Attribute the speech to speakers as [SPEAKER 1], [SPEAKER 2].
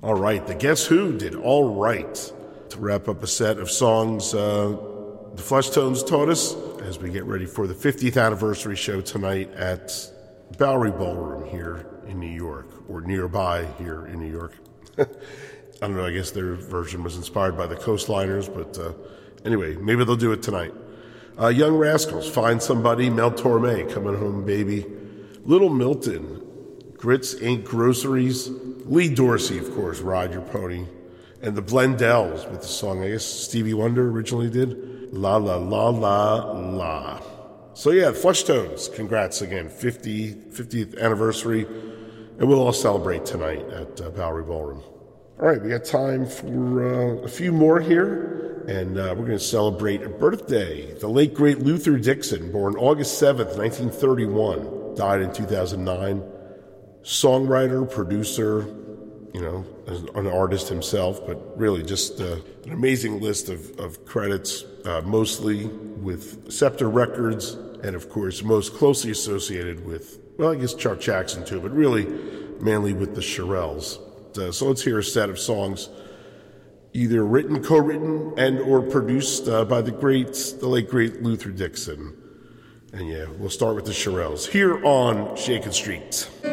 [SPEAKER 1] All right, the Guess Who did All Right to wrap up a set of songs the Fleshtones taught us as we get ready for the 50th anniversary show tonight at Bowery Ballroom here in New York, or nearby here in New York. I don't know, I guess their version was inspired by the Coastliners, but anyway, maybe they'll do it tonight. Young Rascals, Find Somebody, Mel Torme, Coming Home Baby, Little Milton, Grits Ain't Groceries, Lee Dorsey, of course, Ride Your Pony, and the Blendells with the song, I guess Stevie Wonder originally did, La La La La La. So yeah, Fleshtones, congrats again, 50th anniversary, and we'll all celebrate tonight at Bowery Ballroom. All right, we got time for a few more here, and we're going to celebrate a birthday. The late, great Luther Dixon, born August 7th, 1931, died in 2009. Songwriter, producer, an artist himself, but really just an amazing list of credits, mostly with Scepter Records, and of course most closely associated with, well, I guess Chuck Jackson too, but really mainly with the Shirelles. So let's hear a set of songs either written, co-written, and or produced by the late great Luther Dixon. And yeah, we'll start with the Shirelles here on Shakin' Street.